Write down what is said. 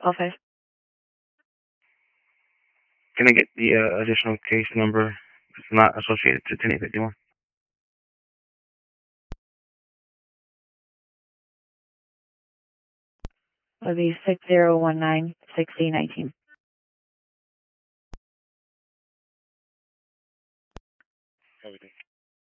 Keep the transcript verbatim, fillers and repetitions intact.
All five. Can I get the uh, additional case number? It's not associated to ten eight fifty-one. It'll be six zero one nine sixty nineteen.